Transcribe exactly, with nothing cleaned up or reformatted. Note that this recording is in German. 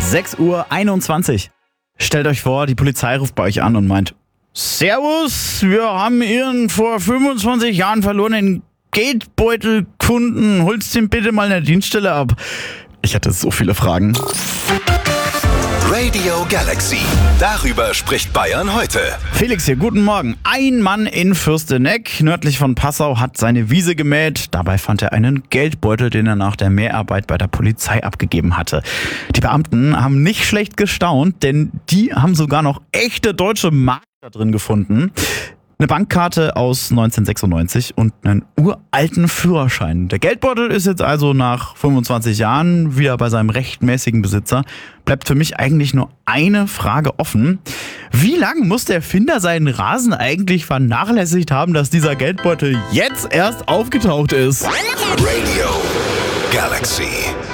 sechs Uhr einundzwanzig. Stellt euch vor, die Polizei ruft bei euch an und meint: Servus, wir haben Ihren vor fünfundzwanzig Jahren verlorenen Geldbeutel gefunden. Holst ihn bitte mal in der Dienststelle ab. Ich hatte so viele Fragen. Radio Galaxy. Darüber spricht Bayern heute. Felix hier, guten Morgen. Ein Mann in Fürsteneck, nördlich von Passau, hat seine Wiese gemäht. Dabei fand er einen Geldbeutel, den er nach der Mehrarbeit bei der Polizei abgegeben hatte. Die Beamten haben nicht schlecht gestaunt, denn die haben sogar noch echte deutsche Mark da drin gefunden. Eine Bankkarte aus neunzehnhundertsechsundneunzig und einen uralten Führerschein. Der Geldbeutel ist jetzt also nach fünfundzwanzig Jahren wieder bei seinem rechtmäßigen Besitzer. Bleibt für mich eigentlich nur eine Frage offen. Wie lange muss der Finder seinen Rasen eigentlich vernachlässigt haben, dass dieser Geldbeutel jetzt erst aufgetaucht ist? Radio Galaxy.